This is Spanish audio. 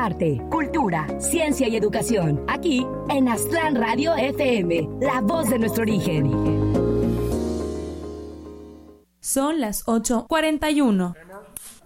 arte, cultura, ciencia y educación. Aquí en Aztlán Radio FM, la voz de nuestro origen. Son las 8:41.